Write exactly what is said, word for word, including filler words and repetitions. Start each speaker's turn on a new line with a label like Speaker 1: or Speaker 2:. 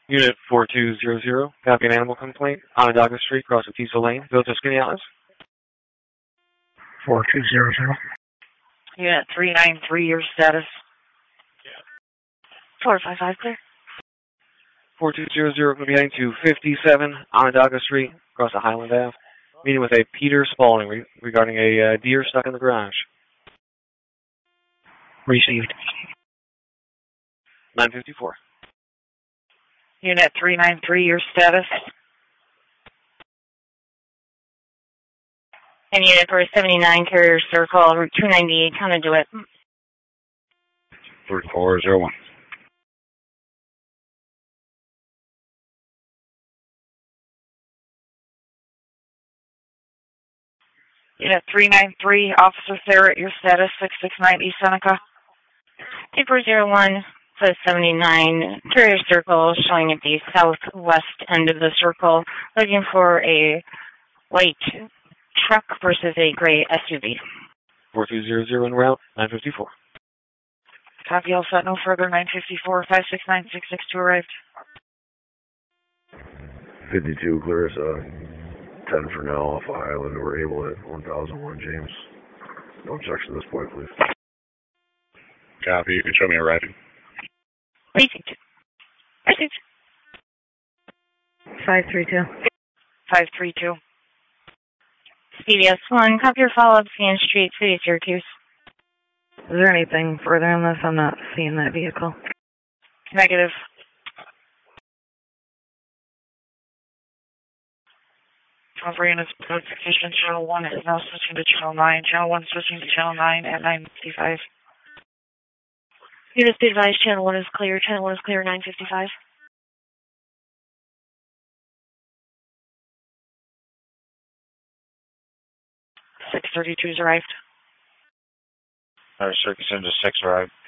Speaker 1: Unit four two zero zero, copy an animal complaint. Onondaga Street, cross of Teasel Lane, Village of Skinny Atlas.
Speaker 2: four two zero zero.
Speaker 3: Unit three nine three, your status. four five five, clear.
Speaker 1: four two zero zero, going to be heading to fifty-seven Onondaga Street, across the Highland Ave. Meeting with a Peter Spalding re regarding a uh, deer stuck in the garage.
Speaker 2: Received.
Speaker 1: nine fifty-four.
Speaker 3: Unit three nine three, your status. And Unit four seventy-nine, Carrier Circle, Route two ninety-eight, Conduit.
Speaker 4: three four zero one.
Speaker 3: Unit three nine three, Officer Therrett, your status, six six nine East Seneca. two four zero one, five seventy-nine, Carrier Circle, showing at the southwest end of the circle, looking for a white truck versus a gray S U V.
Speaker 1: four two zero zero en route, nine fifty-four.
Speaker 3: Copy, all set, no further, nine fifty-four, five six nine six six two arrived.
Speaker 5: fifty-two, Clarissa, ten for now, off Island, we're able at one thousand one, James. No checks at this point, please.
Speaker 4: Copy, you can show me arriving.
Speaker 3: Received. Received.
Speaker 6: five three two.
Speaker 3: five three two. C D S one, copy your follow-up, Sand Street, City of Syracuse.
Speaker 6: Is there anything further in this? I'm not seeing that vehicle.
Speaker 3: Negative. Cover units notification, channel one is now switching to channel nine. Channel one switching to channel nine at nine fifty-five. Units be advised, channel one is clear. Channel one is clear, nine fifty-five. six thirty-two is arrived.
Speaker 4: Our circus into six arrived.